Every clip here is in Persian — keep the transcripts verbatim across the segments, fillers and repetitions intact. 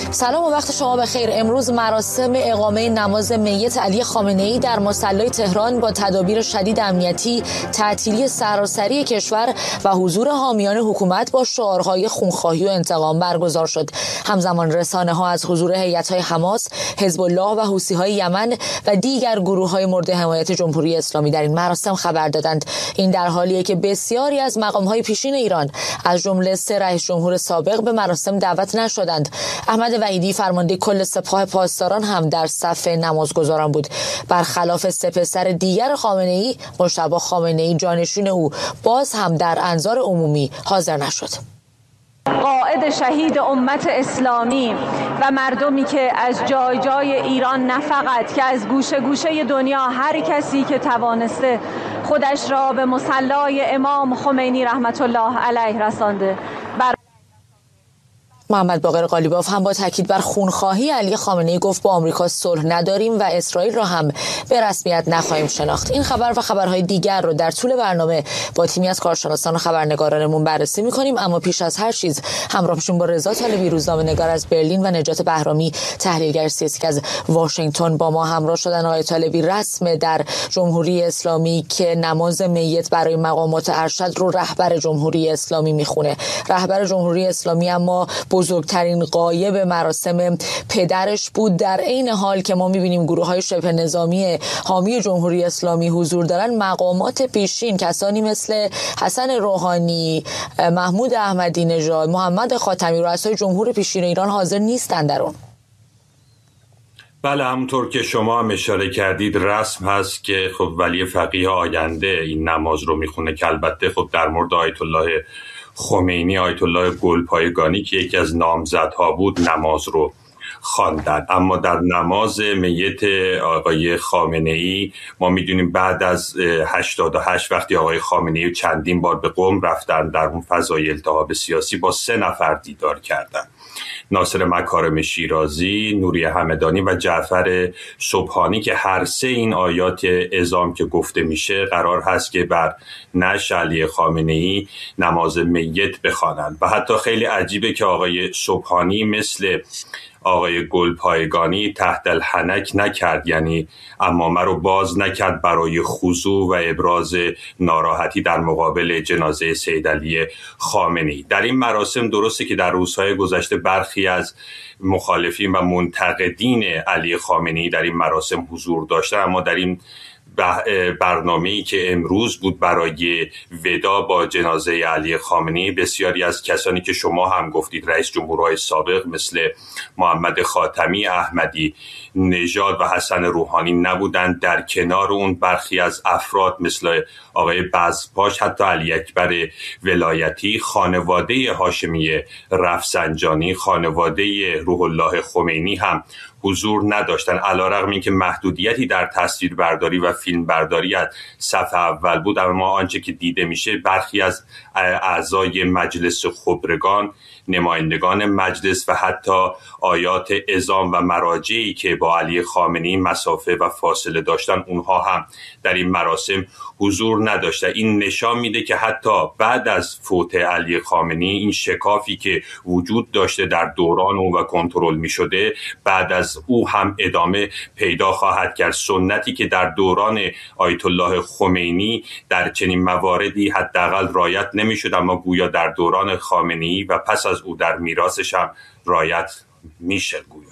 سلام و وقت شما بخیر. امروز مراسم اقامه نماز میت علی خامنه‌ای در مصلی تهران با تدابیر شدید امنیتی، تعطیلی سراسری کشور و حضور حامیان حکومت با شعارهای خونخواهی و انتقام برگزار شد. همزمان رسانه‌ها از حضور هیئت‌های حماس، حزب الله و حوثی‌های یمن و دیگر گروه‌های مورد حمایت جمهوری اسلامی در این مراسم خبر دادند. این در حالیه که بسیاری از مقام‌های پیشین ایران از جمله سه رئیس جمهور سابق به مراسم دعوت نشدند. احمد وحیدی فرمانده کل سپاه پاسداران هم در صف نمازگزاران بود. برخلاف سه پسر دیگر خامنه‌ای، مجتبی خامنه‌ای جانشین او باز هم در انظار عمومی حاضر نشد. قائد شهید امت اسلامی و مردمی که از جای جای ایران، نه فقط که از گوشه گوشه دنیا، هر کسی که توانسته خودش را به مصلی امام خمینی رحمت الله علیه رسانده. بر محمد باقر قالیباف هم با تاکید بر خونخواهی علی خامنه‌ای گفت با آمریکا صلح نداریم و اسرائیل را هم به رسمیت نخواهیم شناخت. این خبر و خبرهای دیگر رو در طول برنامه با تیمی از کارشناسان و خبرنگارانمون بررسی می‌کنیم، اما پیش از هر چیز همراه میشیم با رضا طالبی، روزنامه‌نگار از برلین، و نجات بهرامی، تحلیلگر سیاسی از واشنگتن با ما همراه شدن. آقای طالبی، رسم در جمهوری اسلامی که نماز میت برای مقامات ارشد رو رهبر جمهوری اسلامی میخونه. رهبر جمهوری اسلامی اما بزرگترین غایب مراسم پدرش بود، در عین حال که ما می‌بینیم گروه‌های شبه نظامی حامی جمهوری اسلامی حضور دارن. مقامات پیشین، کسانی مثل حسن روحانی، محمود احمدی نژاد، محمد خاتمی، رؤسای جمهور پیشین ایران حاضر نیستند در اون. بله، همونطور که شما هم اشاره کردید، رسم هست که خب ولی فقیه آینده این نماز رو میخونه که البته خب در مورد آیت الله خمینی، آیت الله گلپایگانی که یکی از نامزدها بود، نماز رو خواندن. اما در نماز میت آقای خامنه‌ای ما میدونیم بعد از هشتاد و هشت وقتی آقای خامنه‌ای چندین بار به قم رفتن، در اون فضای التهاب سیاسی با سه نفر دیدار کردن: ناصر مکارم شیرازی، نوری همدانی و جعفر سبحانی، که هر سه این آیات اعظام که گفته میشه قرار هست که بر نعش علی خامنه‌ای نماز میت بخوانند. و حتی خیلی عجیبه که آقای سبحانی مثل آقای گلپایگانی تحت الحنک نکرد، یعنی عمامه رو باز نکرد برای خضوع و ابراز ناراحتی در مقابل جنازه سید علی خامنه‌ای. در این مراسم درسته که در روزهای گذشته برخی از مخالفین و منتقدین علی خامنه‌ای در این مراسم حضور داشتن، اما در این برنامه‌ای که امروز بود برای ودا با جنازه علی خامنه‌ای، بسیاری از کسانی که شما هم گفتید رئیس جمهورهای سابق مثل محمد خاتمی، احمدی نژاد و حسن روحانی نبودند. در کنار اون برخی از افراد مثل آقای بزپاش، حتی علی اکبر ولایتی، خانواده هاشمی رفسنجانی، خانواده روح الله خمینی هم حضور نداشتن، علیرغم اینکه محدودیتی در تصویر برداری و فیلم برداری از صف اول بود. اما آنچه که دیده میشه، برخی از اعضای مجلس خبرگان، نمایندگان مجلس و حتی آیات اعظام و مراجعی که با علی خامنه‌ای مسافه و فاصله داشتن، اونها هم در این مراسم حضور نداشته. این نشان میده که حتی بعد از فوت علی خامنه‌ای این شکافی که وجود داشته در دوران او و کنترل میشده بعد از او هم ادامه پیدا خواهد کرد. سنتی که در دوران آیت الله خمینی در چنین مواردی حداقل رعایت نمیشد، اما گویا در دوران خامنه‌ای و پس از او در میراثش هم رعایت میشه. گویا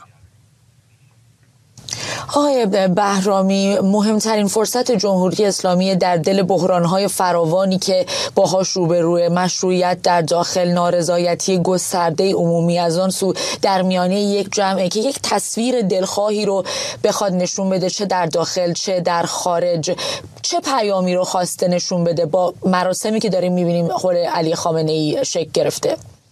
آقای بهرامی، مهمترین فرصت جمهوری اسلامی در دل بحران‌های فراوانی که باهاش روبروه، مشروعیت در داخل، نارضایتی گسترده عمومی از آن سو، در میانه یک جمعه که یک تصویر دلخواهی رو بخواد نشون بده، چه در داخل چه در خارج، چه پیامی رو خواسته نشون بده با مراسمی که داریم می‌بینیم حول علی خامنه‌ای شکل گرفته؟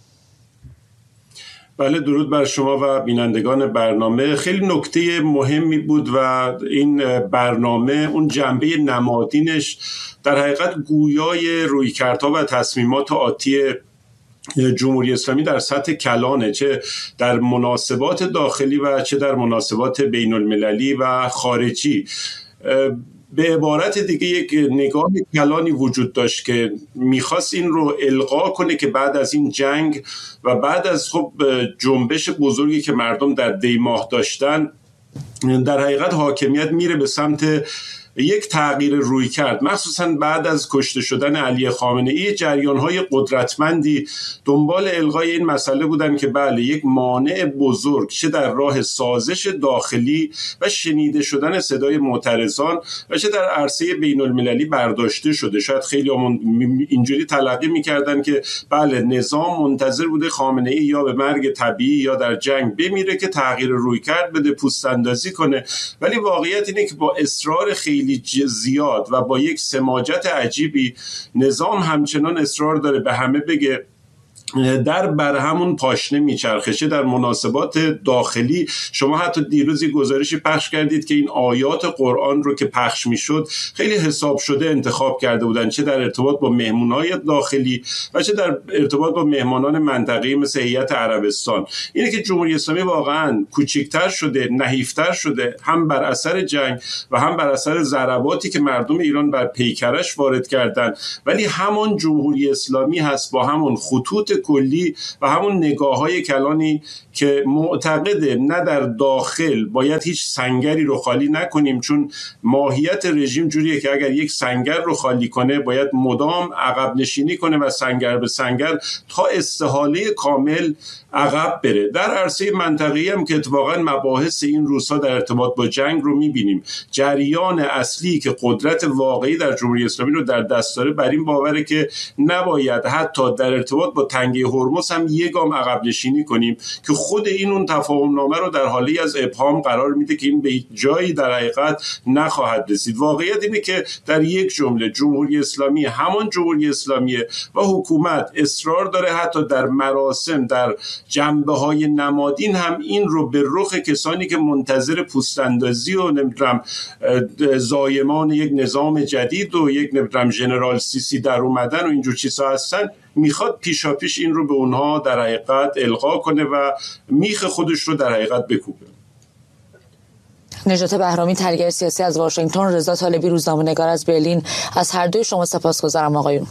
بله، درود بر شما و بینندگان برنامه. خیلی نکته مهمی بود و این برنامه اون جنبه نمادینش در حقیقت گویای رویکردها و تصمیمات آتی جمهوری اسلامی در سطح کلانه، چه در مناسبات داخلی و چه در مناسبات بین المللی و خارجی. به عبارت دیگه یک نگاه کلانی وجود داشت که میخواست این رو القا کنه که بعد از این جنگ و بعد از خب جنبش بزرگی که مردم در دی ماه داشتن، در حقیقت حاکمیت میره به سمت یک تغییر روی کرد، مخصوصا بعد از کشته شدن علی خامنه ای. جریان‌های قدرتمندی دنبال الغای این مسئله بودن که بله، یک مانع بزرگ چه در راه سازش داخلی و شنیده شدن صدای معترضان و چه در عرصه بین المللی برداشته شده. شاید خیلی همون اینجوری تلقی می‌کردن که بله، نظام منتظر بوده خامنه ای یا به مرگ طبیعی یا در جنگ بمیره که تغییر روی کرد بده، پوست اندازی کنه. ولی واقعیت اینه که با اصرار خیلی زیاد و با یک سماجت عجیبی نظام همچنان اصرار داره به همه بگه در بر همون پاشنه میچرخه. چه در مناسبات داخلی، شما حتی دیروزی گزارشی پخش کردید که این آیات قرآن رو که پخش میشد خیلی حساب شده انتخاب کرده بودن، چه در ارتباط با مهمونای داخلی و چه در ارتباط با مهمانان منطقه‌ای مثل هیئت عربستان. اینه که جمهوری اسلامی واقعا کوچکتر شده، نحیفتر شده، هم بر اثر جنگ و هم بر اثر ضرباتی که مردم ایران بر پیکرش وارد کردن، ولی همون جمهوری اسلامی هست با همون خطوط کلی و همون نگاه‌های کلانی که معتقده نه در داخل باید هیچ سنگری رو خالی نکنیم، چون ماهیت رژیم جوریه که اگر یک سنگر رو خالی کنه باید مدام عقب نشینی کنه و سنگر به سنگر تا استحاله کامل عقب بره. در عرصه منطقه‌ای هم که اتفاقا مباحث این روزها در ارتباط با جنگ رو می‌بینیم، جریان اصلی که قدرت واقعی در جمهوری اسلامی رو در دست داره بر این باوره که نباید حتی در ارتباط با تنگه هرمز هم یک گام عقب نشینی کنیم که خود این اون تفاهم نامه رو در حالی از ابهام قرار میده که این به جایی در حقیقت نخواهد رسید. واقعیت اینه که در یک جمله جمهوری اسلامی همان جمهوری اسلامیه و حکومت اصرار داره حتی در مراسم، در جنبه‌های نمادین هم این رو به رخ کسانی که منتظر پوست‌اندازی و نمیدونم زایمان یک نظام جدید و یک نمیدونم ژنرال سیسی در اومدن و اینجور چیزا هستن، میخواد پیشاپیش این رو به اونها در حقیقت القا کنه و میخ خودش رو در حقیقت بکوبه. نجات بهرامی، تحلیلگر سیاسی از واشنگتن، رضا طالبی، روزنامه‌نگار از برلین، از هر دوی شما سپاسگزارم آقایون.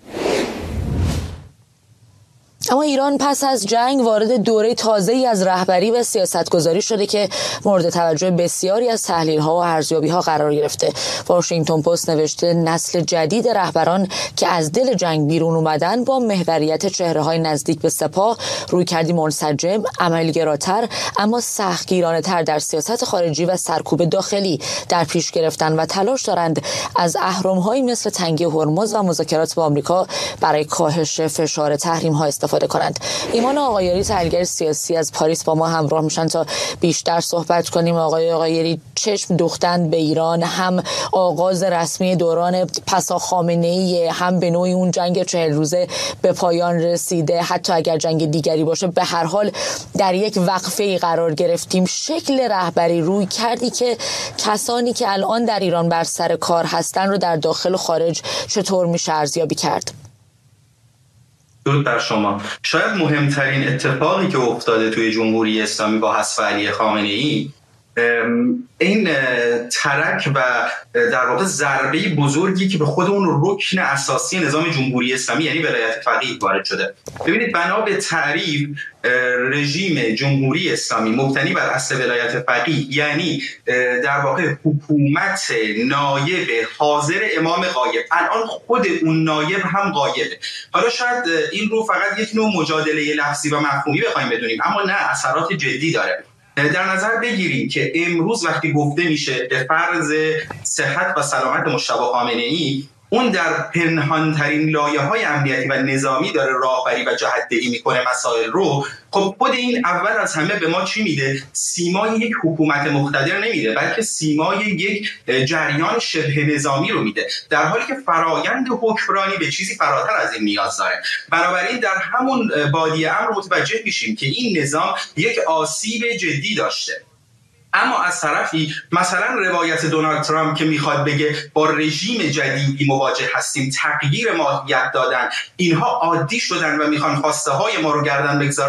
اما ایران پس از جنگ وارد دوره تازه‌ای از رهبری و سیاستگذاری شده که مورد توجه بسیاری از تحلیل‌ها و ارزیابی‌ها قرار گرفته. واشنگتن پست نوشته نسل جدید رهبران که از دل جنگ بیرون اومدن با محوریت چهره‌های نزدیک به سپاه، رویکردی منسجم، عملگراتر اما سختگیرانه‌تر در سیاست خارجی و سرکوب داخلی در پیش گرفتن و تلاش دارند از اهرم‌هایی مثل تنگه هرمز و مذاکرات با آمریکا برای کاهش فشار تحریم‌ها استفاده کنند. ایمان آقایری، تحلیلگر سیاسی از پاریس، با ما همراه میشن تا بیشتر صحبت کنیم. آقای آقایری، چشم دوختن به ایران، هم آغاز رسمی دوران پسا خامنه‌ای، هم به نوعی اون جنگ چهل روزه به پایان رسیده، حتی اگر جنگ دیگری باشه به هر حال در یک وقفه قرار گرفتیم. شکل رهبری، روی کردی که کسانی که الان در ایران بر سر کار هستن رو در داخل و خارج چطور میشه ارزیابی کرد؟ درود بر شما. شاید مهمترین اتفاقی که افتاده توی جمهوری اسلامی با حذف علی خامنه‌ای این ترک و در واقع ضربه بزرگی که به خود اون رکن اساسی نظام جمهوری اسلامی یعنی ولایت فقیه وارد شده. ببینید، بنا به تعریف رژیم جمهوری اسلامی مبتنی بر اصل ولایت فقیه یعنی در واقع حکومت نایب حاضر امام غایب. الان خود اون نایب هم غایبه. حالا شاید این رو فقط یک نوع مجادله لفظی و مفهومی بخوایم بدونیم، اما نه، اثرات جدی داره. در نظر بگیریم که امروز وقتی گفته میشه به فرض صحت و سلامت مجتبی خامنه‌ای، اون در پنهانترین لایه‌های امنیتی و نظامی داره راهبری و جهت‌دهی میکنه مسائل رو. خب خود این اول از همه به ما چی میده؟ سیمای یک حکومت مقتدر نمیده، بلکه سیمای یک جریان شبه نظامی رو میده، در حالی که فرایند حکمرانی به چیزی فراتر از این نیاز داره. بنابراین در همون بادیه امر متوجه میشیم که این نظام یک آسیب جدی داشته. اما از طرفی مثلا روایت دونالد ترامپ که میخواد بگه با رژیم جدیدی مواجه هستیم، تغییر ماهیت دادن، اینها عادی شدن و میخوان خواسته های ما رو گردن بگذارن،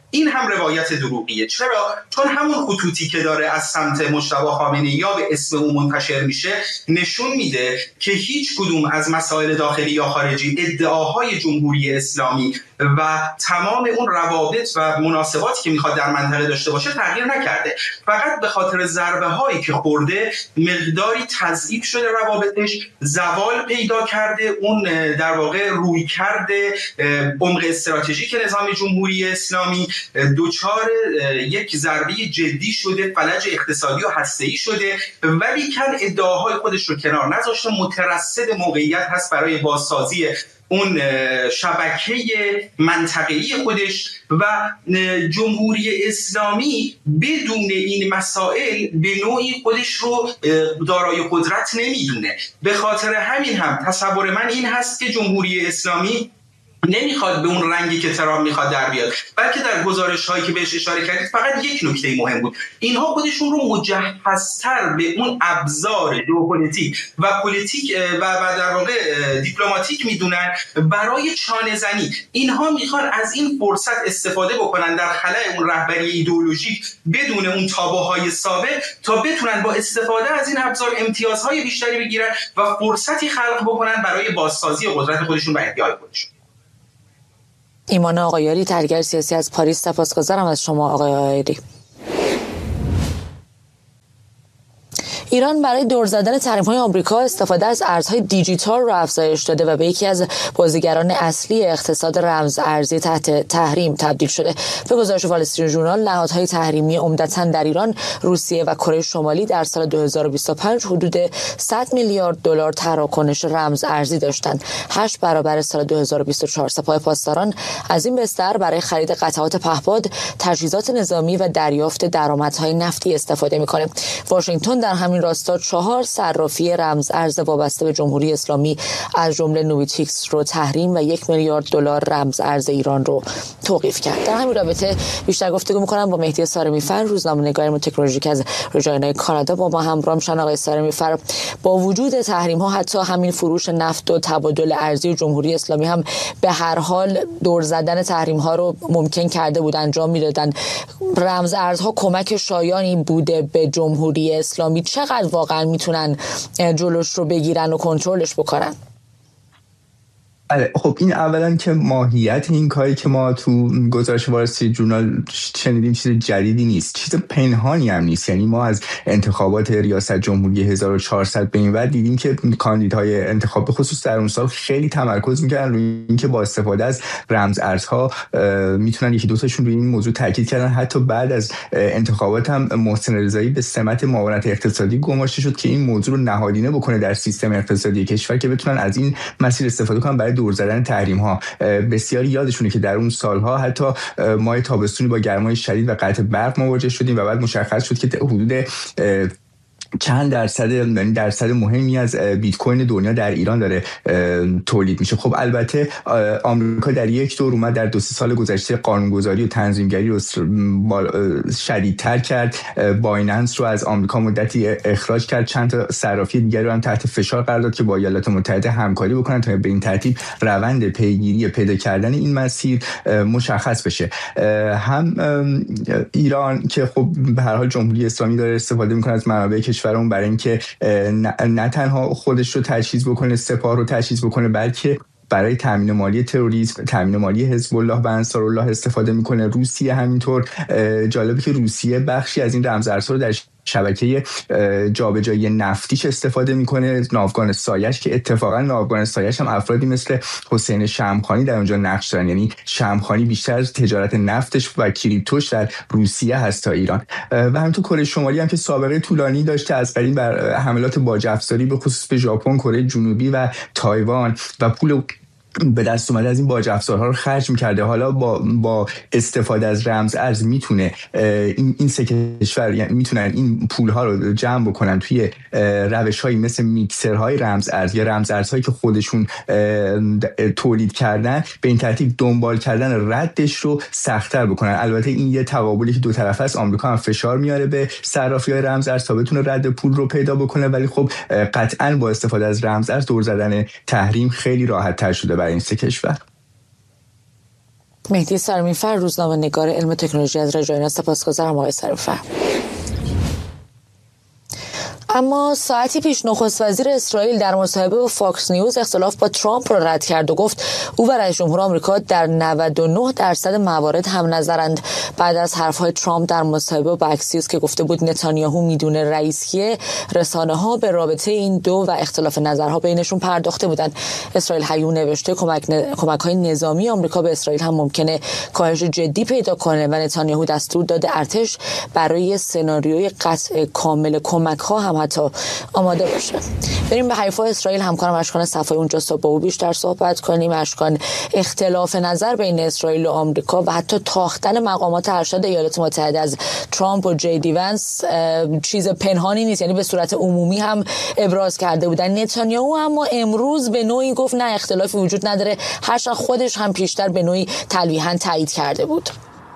این هم روایت دروغیه. چرا؟ چون همون خطوطی که داره از سمت مجتبی خامنه‌ای یا به اسم او منتشر میشه نشون میده که هیچ کدوم از مسائل داخلی یا خارجی، ادعاهای جمهوری اسلامی و تمام اون روابط و مناسباتی که میخواد در منطقه داشته باشه تغییر نکرده. فقط به خاطر ضربه هایی که خورده مقداری تضعیف شده روابطش، زوال پیدا کرده اون در واقع روی کرده عمق استراتژیک نظام جمهوری اسلامی، دوچار یک ضربه جدی شده، فلج اقتصادی و هسته‌ای شده، ولی کن ادعاهای خودش رو کنار نذاشته، مترصد موقعیت هست برای بازسازی اون شبکه منطقه‌ای خودش و جمهوری اسلامی بدون این مسائل به نوعی خودش رو دارای قدرت نمیدونه. به خاطر همین هم تصور من این هست که جمهوری اسلامی نمیخواد به اون رنگی که ترامپ میخواد در بیاد، بلکه در گزارش هایی که بهش اشاره کردید فقط یک نکته مهم بود: اینها خودشون رو مجهزتر به اون ابزار ژئوپلیتیک و پلیتیک و در واقع دیپلماتیک میدونن برای چانه زنی. اینها میخوان از این فرصت استفاده بکنن در خلأ اون رهبری ایدئولوژیک بدون اون تابوهای سابق تا بتونن با استفاده از این ابزار امتیازهای بیشتری بگیرن و فرصتی خلق بکنن برای بازسازی قدرت خودشون و احیای خودشون. ایمان آقایاری، تحلیلگر سیاسی از پاریس، سپاسگزارم از شما آقای آقایاری. ایران برای دور زدن تحریم‌های آمریکا استفاده از ارزهای دیجیتال را افزایش داده و به یکی از بازیگران اصلی اقتصاد رمز ارزی تحت تحریم تبدیل شده. به گزارش وال استریت ژورنال، نهادهای تحریمی عمدتاً در ایران، روسیه و کره شمالی در سال دو هزار و بیست و پنج حدود صد میلیارد دلار تراکنش رمز ارزی داشتند، هشت برابر سال دو هزار و بیست و چهار. سپاه پاسداران از این بستر برای خرید قطعات پهپاد، تجهیزات نظامی و دریافت درآمدهای نفتی استفاده می‌کنه. واشنگتن در همین راستا چهار صرافی رمز ارز وابسته به جمهوری اسلامی از جمله نویتیکس رو تحریم و یک میلیارد دلار رمز ارز ایران رو توقیف کرد. در همین رابطه بیشتر گفتگو می‌کنم با مهدی سارمی‌فر، روزنامه‌نگار تکنولوژیک از رجاینا کانادا. با ما همراه میشن. آقای سارمی‌فر، با وجود تحریم‌ها حتی همین فروش نفت و تبادل ارزی جمهوری اسلامی هم به هر حال دور زدن تحریم‌ها رو ممکن کرده بود، انجام می‌دادن. رمز ارزها کمک شایانی بوده به جمهوری اسلامی. چقدر واقعا میتونن جلوش رو بگیرن و کنترلش بکنن؟ خب این اولا که ماهیت این کاری که ما تو گزارش وال استریت ژورنال شنیدیم چیز جدیدی نیست، چیز پنهانی هم نیست. یعنی ما از انتخابات ریاست جمهوری هزار و چهارصد به این ور دیدیم که کاندیدای انتخاب به خصوص در اون سال خیلی تمرکز میکردن روی اینکه با استفاده از رمز ارزها میتونن یکی دو تاشون روی این موضوع تاکید کردن. حتی بعد از انتخابات هم محسن رضایی به سمت معاونت اقتصادی گماشته شد که این موضوع رو نهادینه بکنه در سیستم اقتصادی کشور که بتونن از این مسیر استفاده کنن برای دور زدن تحریم ها. بسیاری یادشونه که در اون سالها حتی ماه تابستونی با گرمای شدید و قطع برق مواجه شدیم و بعد مشخص شد که حدود چند درصد یعنی درصد مهمی از بیت کوین دنیا در ایران داره تولید میشه. خب البته آمریکا در یک دور اومد در دو سه سال گذشته قانونگذاری و تنظیمگری رو شدیدتر کرد. بایننس رو از آمریکا مدتی اخراج کرد، چند تا صرافی دیگر رو هم تحت فشار قرار داد که با ایالات متحده همکاری بکنن تا به این ترتیب روند پیگیری پیدا کردن این مسیر مشخص بشه. هم ایران که خب به هر حال جمهوری اسلامی داره استفاده میکنه از منابع کشورمون برای اینکه نه تنها خودش رو تجهیز بکنه، سپاه رو تجهیز بکنه، بلکه برای تامین مالی تروریسم، تامین مالی حزب الله و انصارالله استفاده میکنه. روسیه همینطور. جالبه که روسیه بخشی از این رمزارزها رو در شبکه جابجایی نفتیش استفاده میکنه، ناوگان سایش، که اتفاقا ناوگان سایش هم افرادی مثل حسین شمخانی در اونجا نقش دارن. یعنی شمخانی بیشتر از تجارت نفتش و کریپتوش در روسیه هست تا ایران. و همینطور کره شمالی هم که سابقه طولانی داشته از قدیم بر حملات باج افزاری به خصوص به ژاپن، کره جنوبی و تایوان و پول به دست اومده از این باج افزارها رو خرج می‌کرده. حالا با با استفاده از رمز ارز میتونه این این سه کشور یعنی میتونن این پول‌ها رو جمع بکنن توی روش‌هایی مثل میکسرهای رمز ارز یا رمز ارزهایی که خودشون تولید کردن، به این ترتیب دنبال کردن ردش رو سخت‌تر بکنن. البته این یه تقابلی که دو طرفه است. آمریکا هم فشار میاره به صرافی‌های رمز ارز تا بتونه رد پول رو پیدا بکنه، ولی خب قطعاً با استفاده از رمز ارز دور زدن تحریم خیلی راحت‌تر شده برای این سه کشور. مهدی سرمیفر، روزنامه‌نگار علم تکنولوژی از رجاینا. سپاسگزارم آقای سرمیفر. اما ساعتی پیش نخست وزیر اسرائیل در مصاحبه با فاکس نیوز اختلاف با ترامپ را رد کرد و گفت او و رئیس جمهور آمریکا در نود و نه درصد موارد هم نظرند. بعد از حرفهای ترامپ در مصاحبه با اکسیوس که گفته بود نتانیاهو میدونه رئیس کیه، رسانه‌ها به رابطه این دو و اختلاف نظرها بینشون پرداخته بودند. اسرائیل هیون نوشته کمک ن... کمک‌های نظامی آمریکا به اسرائیل هم ممکنه کاهش جدی پیدا کنه و نتانیاهو دستور داده ارتش برای سناریوی قطع کامل کمک‌ها هم حتی آماده باشه. بریم به حیفا اسرائیل. همکارم اشکان صفایی اونجا صبح با او بیشتر صحبت کنیم. اشکان، اختلاف نظر بین اسرائیل و آمریکا و حتی تاختن مقامات ارشد ایالات متحده از ترامپ و جی دی ونس چیز پنهانی نیست، یعنی به صورت عمومی هم ابراز کرده بودن. نتانیاهو اما امروز به نوعی گفت نه اختلافی وجود نداره، هرچند خودش هم پیشتر به نوعی تلویحاً تایید کرده بود.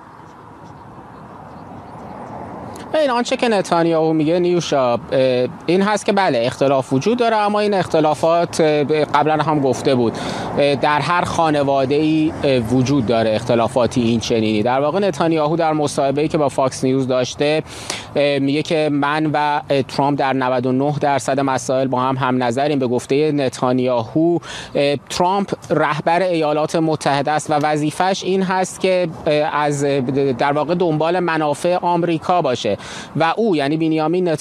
این آنچه که نتانیاهو میگه نیوشا این هست که بله اختلاف وجود داره، اما این اختلافات قبلا هم گفته بود در هر خانواده‌ای وجود داره اختلافاتی این چنینی. در واقع نتانیاهو در مصاحبه‌ای که با فاکس نیوز داشته میگه که من و ترامپ در نود و نه درصد مسائل با هم هم نظریم. به گفته نتانیاهو ترامپ رهبر ایالات متحده است و وظیفش این هست که از در واقع دنبال منافع آمریکا باشه و او یعنی بنیامین